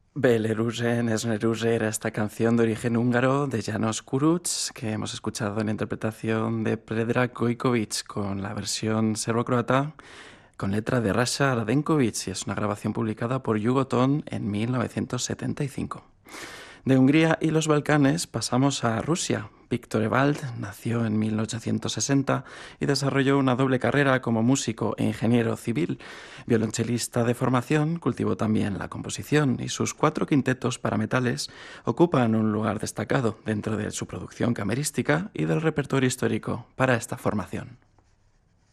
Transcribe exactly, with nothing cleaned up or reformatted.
Belerusen Esneruze era esta canción de origen húngaro de János Kurucs, que hemos escuchado en la interpretación de Predrag Gojkovic con la versión serbo-croata con letra de Rasha Radenkovic, y es una grabación publicada por Yugoton en mil novecientos setenta y cinco. De Hungría y los Balcanes pasamos a Rusia. Víctor Evald nació en mil ochocientos sesenta y desarrolló una doble carrera como músico e ingeniero civil. Violonchelista de formación, cultivó también la composición y sus cuatro quintetos para metales ocupan un lugar destacado dentro de su producción camerística y del repertorio histórico para esta formación.